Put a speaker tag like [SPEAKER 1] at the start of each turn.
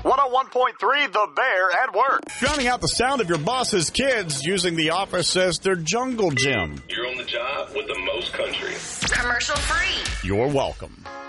[SPEAKER 1] 101.3 The Bear at work.
[SPEAKER 2] Drowning out the sound of your boss's kids using the office as their jungle gym.
[SPEAKER 3] You're on the job with the most country.
[SPEAKER 4] Commercial free.
[SPEAKER 2] You're welcome.